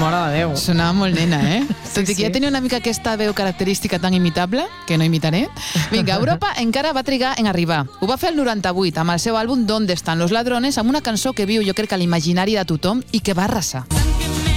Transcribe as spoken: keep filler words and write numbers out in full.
mare de Déu. Sonava molt nena, eh? Sí, Tot i que sí. ja tenia una mica aquesta veu característica tan imitable, que no imitaré. Vinga, Europa encara va trigar en arribar. Ho va fer el noranta-vuit, amb el seu àlbum ¿Dónde están los ladrones?, amb una cançó que viu, jo crec, a l'imaginari de tothom i que va arrasar.